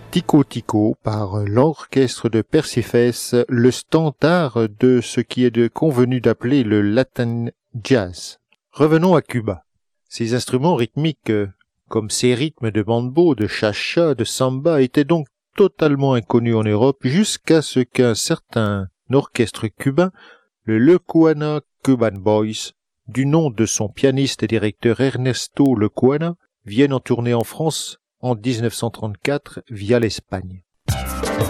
Tico Tico par l'orchestre de Perséphèce, le standard de ce qui est convenu d'appeler le Latin Jazz. Revenons à Cuba. Ces instruments rythmiques, comme ces rythmes de mambo, de cha-cha, de samba, étaient donc totalement inconnus en Europe jusqu'à ce qu'un certain orchestre cubain, le Lecuona Cuban Boys, du nom de son pianiste et directeur Ernesto Lecuona, vienne en tournée en France en 1934 via l'Espagne.